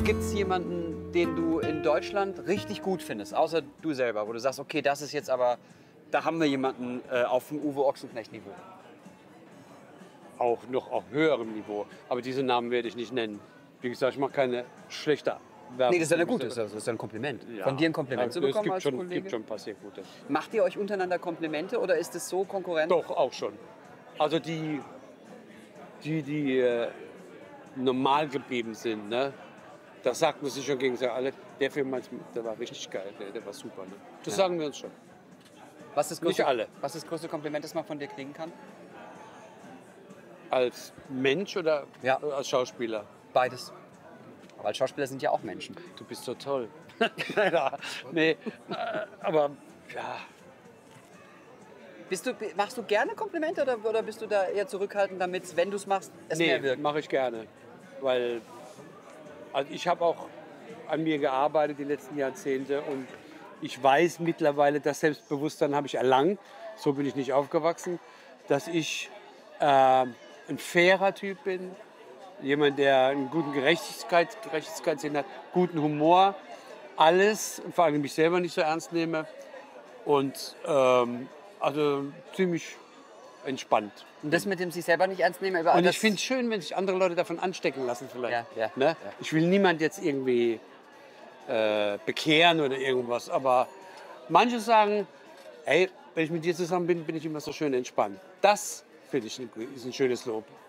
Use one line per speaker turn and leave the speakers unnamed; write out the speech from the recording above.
Gibt es jemanden, den du in Deutschland richtig gut findest, außer du selber, wo du sagst, okay, das ist jetzt aber, da haben wir jemanden auf dem Uwe Ochsenknecht-Niveau?
Auch noch auf höherem Niveau. Aber diese Namen werde ich nicht nennen. Wie gesagt, ich mache keine schlechte Werbung.
Nee, das ist ja eine gute, das ist ja ein Kompliment.
Ja.
Von dir ein Kompliment zu bekommen als
Es
Kollege?
gibt schon ein paar sehr gute.
Macht ihr euch untereinander Komplimente oder ist es so Konkurrenz?
Doch, auch schon. Also die normal geblieben sind, ne? Das sagt man sich schon gegenseitig. Alle, der Film, der war richtig geil, der war super. Ne? Das sagen wir uns schon.
Was ist das
Nicht alle.
Was ist das größte Kompliment, das man von dir kriegen kann?
Als Mensch oder
Ja.
als Schauspieler?
Beides. Aber als Schauspieler sind ja auch Menschen.
Du bist so toll. Nee, aber ja,
Machst du gerne Komplimente oder bist du da eher zurückhaltend, damit, wenn du es machst, es mehr wirkt?
mache ich gerne. Weil also ich habe auch an mir gearbeitet die letzten Jahrzehnte und ich weiß mittlerweile, das Selbstbewusstsein habe ich erlangt, so bin ich nicht aufgewachsen, dass ich ein fairer Typ bin, jemand, der einen guten Gerechtigkeitssinn hat, guten Humor, alles, vor allem mich selber nicht so ernst nehme und also ziemlich entspannt.
Und das mit dem sich selber nicht ernst nehmen, überall
Und
das,
ich finde es schön, wenn sich andere Leute davon anstecken lassen vielleicht.
Ja,
Ne?
ja.
Ich will niemand jetzt irgendwie bekehren oder irgendwas, aber manche sagen, hey, wenn ich mit dir zusammen bin, bin ich immer so schön entspannt. Das finde ich ist ein schönes Lob.